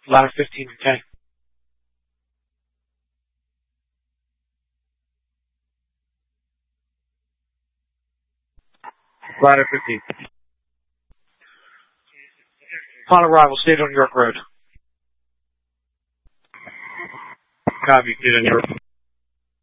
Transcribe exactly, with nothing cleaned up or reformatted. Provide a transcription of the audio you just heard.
Ladder fifteen, okay. Ladder fifteen. Upon arrival, stay on York Road. Copy, stay on York.